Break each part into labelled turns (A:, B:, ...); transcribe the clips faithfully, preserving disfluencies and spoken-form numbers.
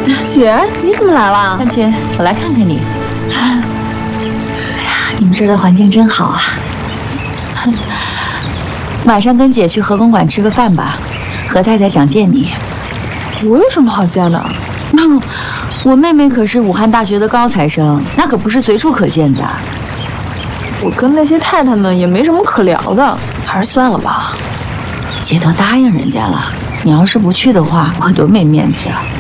A: 姐，你怎么来了？
B: 向群，我来看看你。哎呀，你们这儿的环境真好啊！晚上跟姐去和公馆吃个饭吧，何太太想见你。
A: 我有什么好见的？
B: 嗯，我妹妹可是武汉大学的高材生，那可不是随处可见的。
A: 我跟那些太太们也没什么可聊的，还是算了吧。
B: 姐都答应人家了，你要是不去的话，我多没面子啊！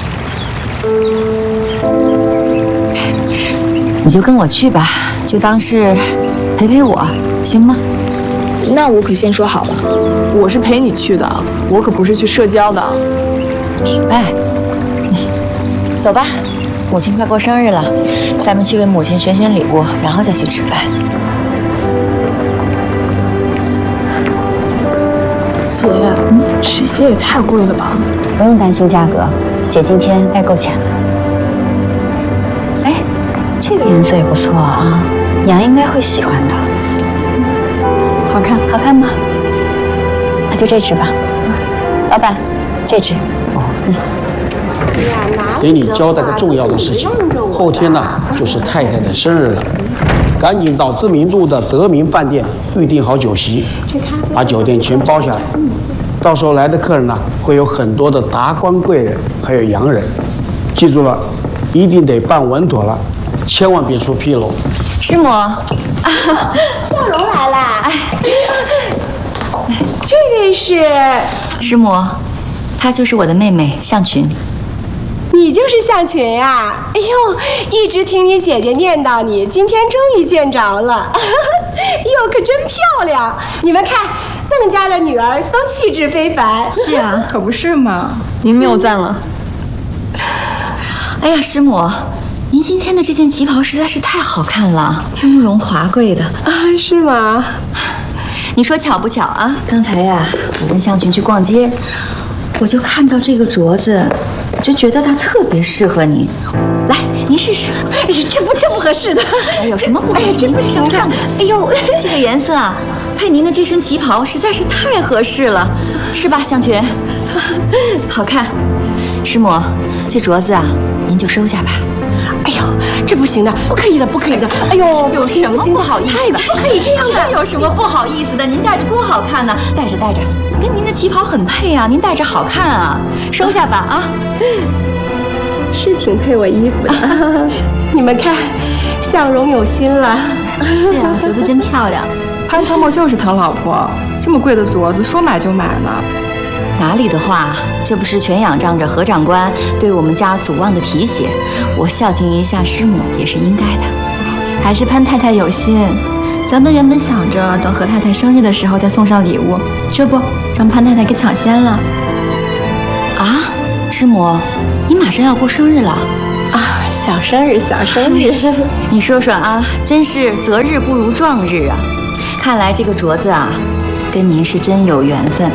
B: 你就跟我去吧，就当是陪陪我，行吗？
A: 那我可先说好了，我是陪你去的，我可不是去社交的。
B: 明白。走吧，母亲快过生日了，咱们去为母亲选选礼物，然后再去吃饭。
A: 姐，嗯，这些也太贵了吧？
B: 不用担心价格，姐今天带够钱了。哎，这个颜色也不错啊，娘应该会喜欢的。好看，好看吗？那就这只吧。老板，这只。哦，嗯。
C: 给你交代个重要的事情，后天呢就是太太的生日了，赶紧到知名度的德明饭店预订好酒席，把酒店全包下来。到时候来的客人呢，会有很多的达官贵人，还有洋人。记住了，一定得办稳妥了，千万别出纰漏。
B: 师母，
D: 笑容来啦！哎，这位是
B: 师母，她就是我的妹妹向群。
D: 你就是向群呀！哎呦，一直听你姐姐念叨你，今天终于见着了。哎呦，可真漂亮！你们看，邓家的女儿都气质非凡。
B: 是啊，
A: 可不是嘛。您谬赞了。
B: 哎呀，师母，您今天的这件旗袍实在是太好看了，雍容华贵的
D: 啊，是吗？
B: 你说巧不巧啊？刚才呀、啊，我跟向群去逛街，我就看到这个镯子。就觉得它特别适合你，来，您试试。
D: 哎呀，这不这不合适的。
B: 哎，有什么不合适？
D: 哎，这不行的。
B: 哎呦，这个颜色啊，配您的这身旗袍实在是太合适了，是吧，向群？好看。师母，这镯子啊，您就收下吧。
D: 哎呦，这不行的，不可以的，不可以的。哎呦，
B: 有什么不好意思的？
D: 不可以这样的。
B: 这有什么不好意思的？您戴着多好看呢！戴着戴着，跟您的旗袍很配啊！您戴着好看啊，收下吧啊。
D: 是挺配我衣服的。你们看，向荣有心了。
B: 是啊，镯子真漂亮。
E: 潘参谋就是疼老婆，这么贵的镯子说买就买了。
B: 哪里的话，这不是全仰仗着何长官对我们家祖望的提携，我孝敬一下师母也是应该的。
F: 还是潘太太有心，咱们原本想着等何太太生日的时候再送上礼物，这不让潘太太给抢先了。
B: 啊，师母，你马上要过生日了
D: 啊！小生日，小生日。
B: 你说说啊，真是择日不如撞日啊！看来这个镯子啊，跟您是真有缘分。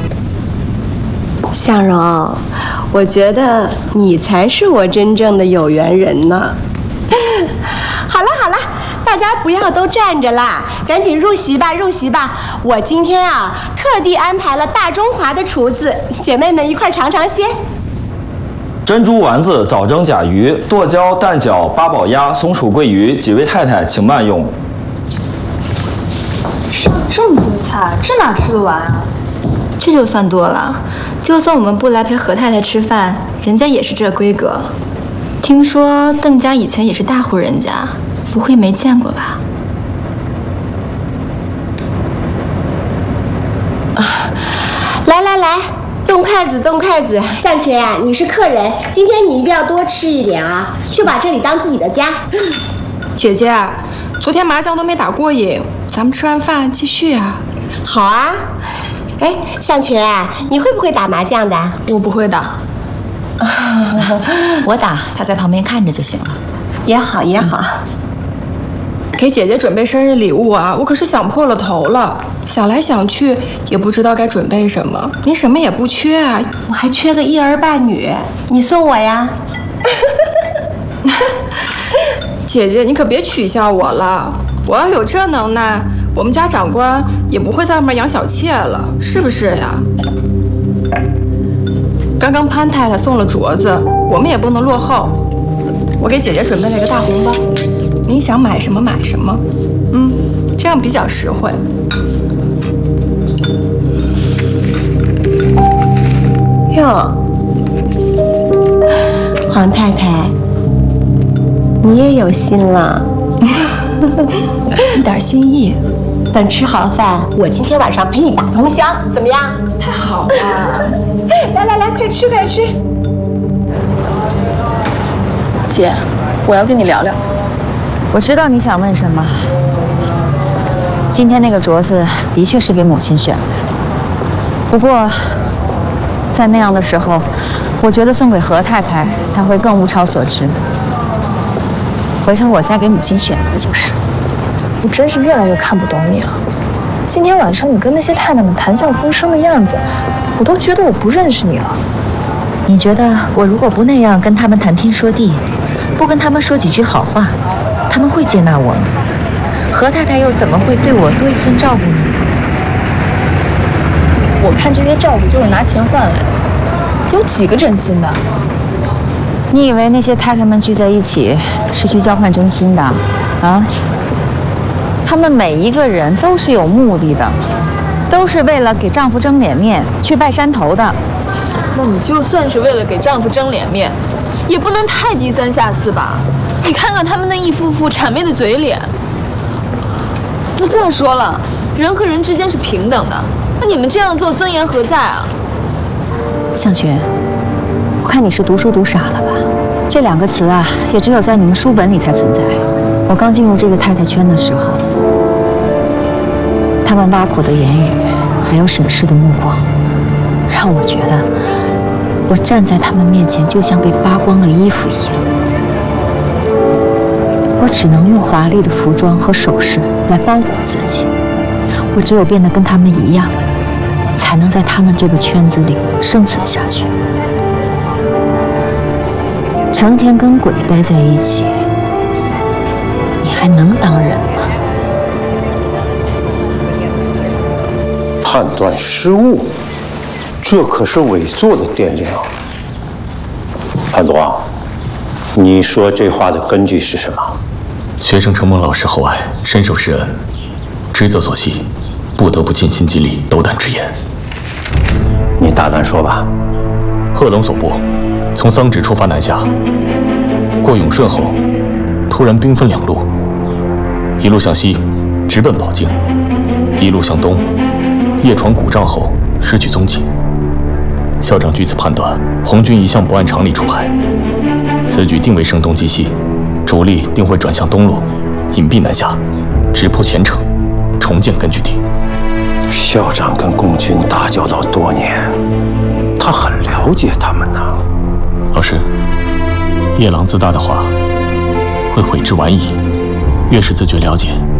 D: 向荣，我觉得你才是我真正的有缘人呢。好了好了，大家不要都站着啦，赶紧入席吧，入席吧。我今天啊，特地安排了大中华的厨子，姐妹们一块尝尝鲜。
G: 珍珠丸子、早蒸甲鱼、剁椒蛋饺、八宝鸭、松鼠桂鱼，几位太太请慢用。
A: 上这么多菜，这哪吃得完啊？
F: 这就算多了，就算我们不来陪何太太吃饭，人家也是这规格。听说邓家以前也是大户人家，不会没见过吧？
D: 啊，来来来，动筷子动筷子。向群啊，你是客人，今天你一定要多吃一点啊，就把这里当自己的家。
E: 姐姐，昨天麻将都没打过瘾，咱们吃完饭继续啊。
D: 好啊。哎，向群啊，你会不会打麻将的？
A: 我不会打。
B: 我打，他在旁边看着就行了。
D: 也好也好。
E: 给姐姐准备生日礼物啊，我可是想破了头了，想来想去也不知道该准备什么。您什么也不缺啊，
D: 我还缺个一儿半女，你送我呀？
E: 姐姐，你可别取笑我了，我要有这能耐，我们家长官也不会在外面养小妾了，是不是呀？ 刚刚潘太太送了镯子，我们也不能落后。我给姐姐准备了一个大红包，您想买什么买什么，嗯，这样比较实惠。
D: 哟，黄太太，你也有心了，
E: 一点心意。
D: 等吃好饭，我今天晚上陪你打通宵，怎么样？
E: 太好了！
D: 来来来，快吃快吃。
A: 姐，我要跟你聊聊。
B: 我知道你想问什么。今天那个镯子的确是给母亲选的，不过在那样的时候，我觉得送给何太太，她会更物超所值。回头我再给母亲选的就是。
A: 我真是越来越看不懂你了。今天晚上你跟那些太太们谈笑风生的样子，我都觉得我不认识你了。
B: 你觉得我如果不那样跟他们谈天说地，不跟他们说几句好话，他们会接纳我吗？何太太又怎么会对我多一份照顾呢？
A: 我看这些照顾就是拿钱换来的，有几个真心的？
B: 你以为那些太太们聚在一起是去交换真心的啊？她们每一个人都是有目的的，都是为了给丈夫争脸面去拜山头的。
A: 那你就算是为了给丈夫争脸面，也不能太低三下四吧？你看看他们那一副副谄媚的嘴脸。那这么说了，人和人之间是平等的，那你们这样做尊严何在啊？
B: 向群，我看你是读书读傻了吧？这两个词啊，也只有在你们书本里才存在。我刚进入这个太太圈的时候，他们挖苦的言语，还有审视的目光，让我觉得我站在他们面前就像被扒光了衣服一样。我只能用华丽的服装和首饰来包裹自己，我只有变得跟他们一样，才能在他们这个圈子里生存下去。成天跟鬼待在一起，你还能当人吗？
H: 判断失误，这可是伪作的电量。潘多，你说这话的根据是什么？
I: 学生承蒙老师厚爱，深受师恩，职责所系，不得不尽心尽力，斗胆直言。
H: 你大胆说吧。
I: 贺龙所部从桑植出发南下，过永顺后，突然兵分两路，一路向西，直奔保境；一路向东，夜闯古帐后失去踪迹。校长据此判断，红军一向不按常理出海，此举定为声东击西，主力定会转向东路，隐蔽南下，直扑前城，重建根据地。
H: 校长跟共军打交道多年，他很了解他们呢。
I: 老师，夜郎自大的话会悔之晚矣，越是自觉了解，